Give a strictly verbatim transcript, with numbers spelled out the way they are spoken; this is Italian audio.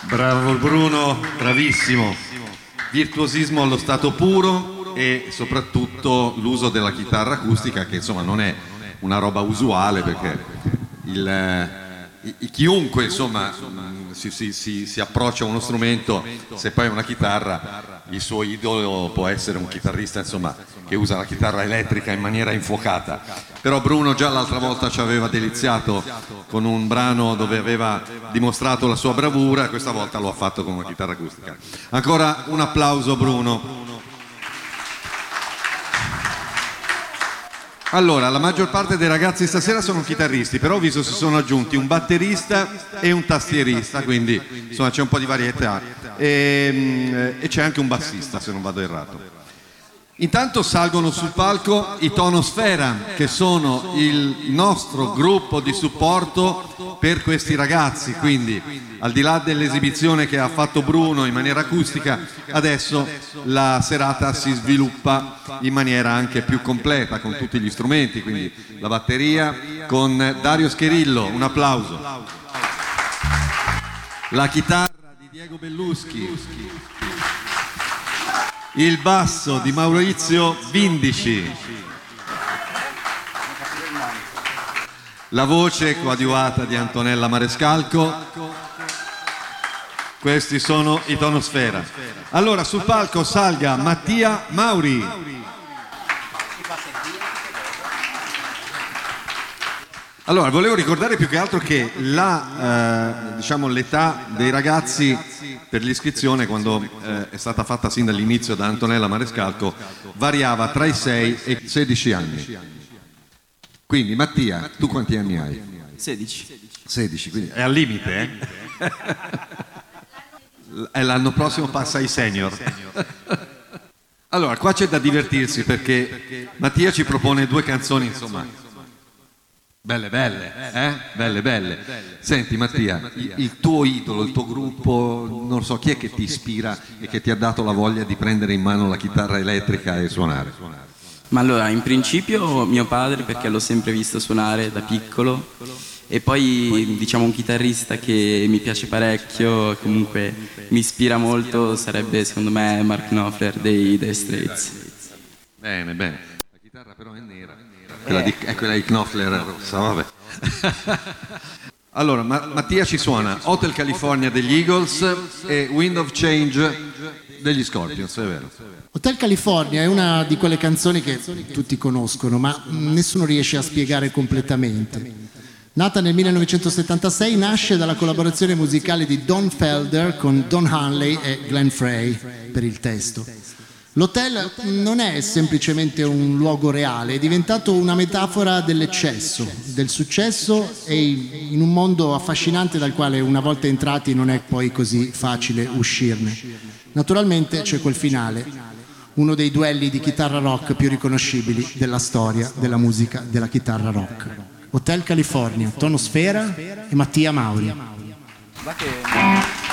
Bravo Bruno, bravissimo. Virtuosismo allo stato puro e soprattutto l'uso della chitarra acustica, che insomma non è una roba usuale, perché il, eh, chiunque insomma si, si, si, si approccia a uno strumento, se poi è una chitarra, il suo idolo può essere un chitarrista insomma che usa la chitarra elettrica in maniera infuocata. Però Bruno già l'altra volta ci aveva deliziato con un brano dove aveva dimostrato la sua bravura, questa volta lo ha fatto con una chitarra acustica. Ancora un applauso a Bruno. Allora, la maggior parte dei ragazzi stasera sono chitarristi, però ho visto si sono aggiunti un batterista e un tastierista, quindi insomma c'è un po' di varietà, e, e c'è anche un bassista, se non vado errato. Intanto salgono sul palco i Tonosfera, che sono il nostro gruppo di supporto per questi ragazzi, quindi al di là dell'esibizione che ha fatto Bruno in maniera acustica, adesso la serata si sviluppa in maniera anche più completa con tutti gli strumenti, quindi la batteria con Dario Scherillo, un applauso, la chitarra di Diego Belluschi, il basso di Maurizio Vindici, la voce coadiuvata di Antonella Marescalco. Questi sono i Tonosfera. Allora sul palco salga Mattia Mauri. Allora, volevo ricordare più che altro che la, eh, diciamo, l'età dei ragazzi per l'iscrizione, quando eh, è stata fatta sin dall'inizio da Antonella Marescalco, variava tra i sei e i sedici anni. Quindi Mattia, tu quanti anni hai? sedici. sedici, quindi è al limite, eh? L'anno prossimo passa ai senior. Allora, qua c'è da divertirsi perché Mattia ci propone due canzoni, insomma, belle belle, eh? Belle belle. Senti Mattia, il tuo idolo, il tuo gruppo, non so chi è che ti ispira e che ti ha dato la voglia di prendere in mano la chitarra elettrica e suonare? Ma allora, in principio mio padre, perché l'ho sempre visto suonare da piccolo, e poi diciamo un chitarrista che mi piace parecchio, comunque mi ispira molto, sarebbe secondo me Mark Knopfler dei Dire Straits. Bene, bene. La chitarra però è nera. Quella di, è quella di Knopfler rossa, vabbè. Allora, Ma- Mattia ci suona Hotel California degli Eagles e Wind of Change degli Scorpions, è vero. Hotel California è una di quelle canzoni che tutti conoscono, ma nessuno riesce a spiegare completamente. Nata nel millenovecentosettantasei, nasce dalla collaborazione musicale di Don Felder con Don Henley e Glenn Frey per il testo. L'hotel non è semplicemente un luogo reale, è diventato una metafora dell'eccesso, del successo, e in un mondo affascinante dal quale una volta entrati non è poi così facile uscirne. Naturalmente c'è quel finale, uno dei duelli di chitarra rock più riconoscibili della storia della musica della chitarra rock. Hotel California, Tonosfera e Mattia Mauri.